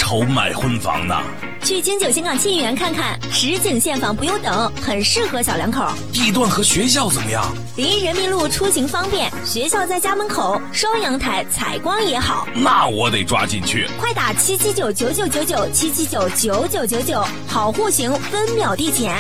愁买婚房呢。 去京九新港沁园看看，实景现房不用等，很适合小两口。 地段和学校怎么样？ 离人民路出行方便，学校在家门口，双阳台，采光也好。 那我得抓紧去， 快打7799999，7799999，好户型，分秒递钱。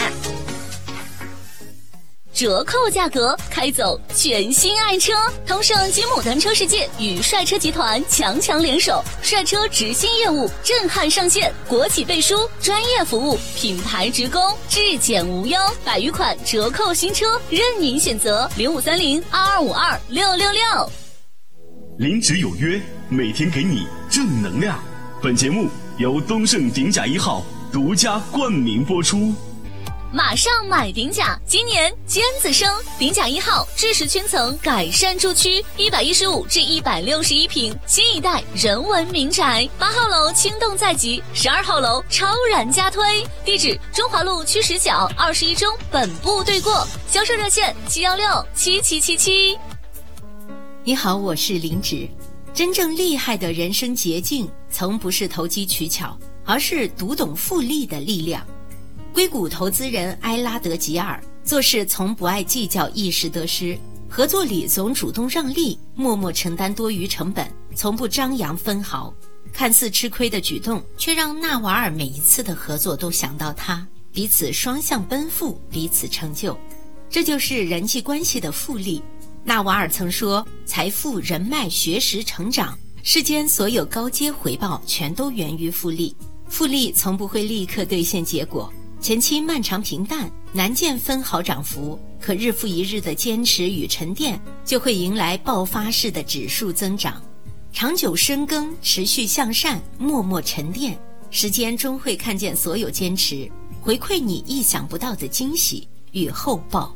折扣价格，开走全新爱车！通胜金牡丹车世界与帅车集团强联手，帅车直信业务震撼上线，国企背书，专业服务，品牌直供，质检无忧，100余款折扣新车任您选择，053022526666。 零值有约，每天给你正能量。本节目由东盛鼎甲1号独家冠名播出。 马上买鼎甲，今年尖子生，鼎甲1号智石圈层改善住区，115至161平，新一代人文民宅，8号楼轻动在即，12号楼超然加推，地址中华路区10角21中本部对过，销售热线7167777。 你好，我是林芷。真正厉害的人生捷径，从不是投机取巧，而是读懂复利的力量。硅谷投资人埃拉德吉尔做事从不爱计较一时得失，合作里总主动让利，默默承担多余成本，从不张扬分毫。看似吃亏的举动，却让纳瓦尔每一次的合作都想到他，彼此双向奔赴，彼此成就。这就是人际关系的复利。纳瓦尔曾说，财富、人脉、学识、成长，世间所有高阶回报全都源于复利。复利从不会立刻兑现结果，前期漫长平淡，难见分毫涨幅，可日复一日的坚持与沉淀，就会迎来爆发式的指数增长。长久深耕，持续向善，默默沉淀，时间终会看见所有坚持，回馈你意想不到的惊喜与厚报。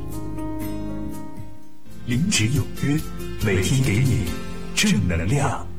零值有约，每天给你正能量。